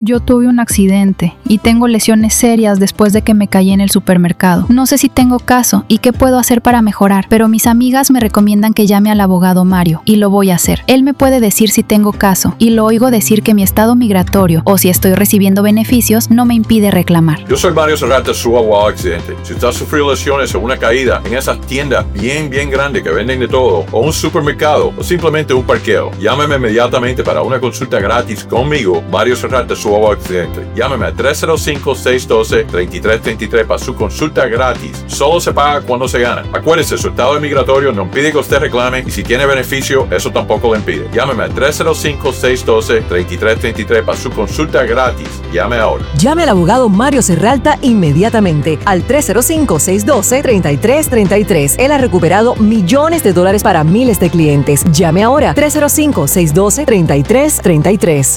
Yo tuve un accidente y tengo lesiones serias después de que me caí en el supermercado. No sé si tengo caso y qué puedo hacer para mejorar, pero mis amigas me recomiendan que llame al abogado Mario y lo voy a hacer. Él me puede decir si tengo caso y lo oigo decir que mi estado migratorio o si estoy recibiendo beneficios no me impide reclamar. Yo soy Mario Serralta, su abogado accidente. Si usted ha sufrido lesiones o una caída en esas tiendas bien grandes que venden de todo, o un supermercado, o simplemente un parqueo, llámeme inmediatamente para una consulta gratis conmigo, Mario Serralta, su abogado accidente. Llámeme a 305-612-3333 para su consulta gratis. Solo se paga cuando se gana. Acuérdese, su estado migratorio no impide que usted reclame y si tiene beneficio, eso tampoco le impide. Llámeme a 305-612-3333 para su consulta gratis. Llame ahora. Llame al abogado Mario Serralta inmediatamente al 305-612-3333. Él ha recuperado millones de dólares para miles de clientes. Llame ahora 305-612-3333.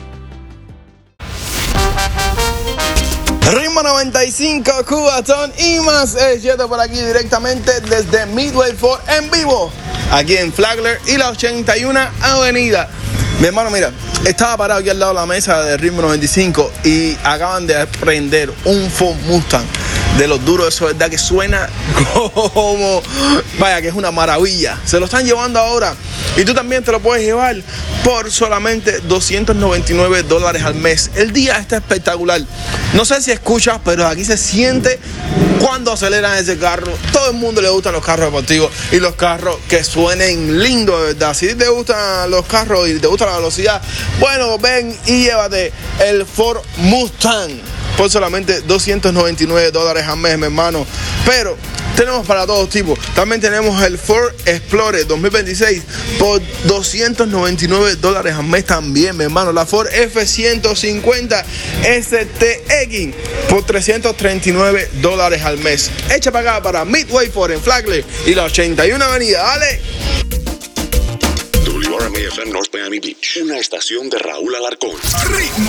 Ritmo 95, Cubatón y más. Yeto por aquí directamente desde Midway Ford en vivo, aquí en Flagler y la 81 Avenida. Mi hermano, mira, estaba parado aquí al lado de la mesa de Ritmo 95 y acaban de prender un Ford Mustang de los duros, eso es verdad que suena como, vaya, que es una maravilla. Se lo están llevando ahora y tú también te lo puedes llevar por solamente $299 al mes. El día está espectacular. No sé si escuchas, pero aquí se siente cuando aceleran ese carro. Todo el mundo le gustan los carros deportivos y los carros que suenen lindos, de verdad. Si te gustan los carros y te gusta la velocidad, bueno, ven y llévate el Ford Mustang por solamente $299 al mes, mi hermano. Pero tenemos para todos tipos. También tenemos el Ford Explorer 2026 por $299 al mes también, mi hermano. La Ford F-150 STX por $339 al mes. Echa para acá para Midway Ford en Flagler y la 81 Avenida. ¡Dale! WRMFM North Miami Beach, una estación de Raúl Alarcón. Ritmo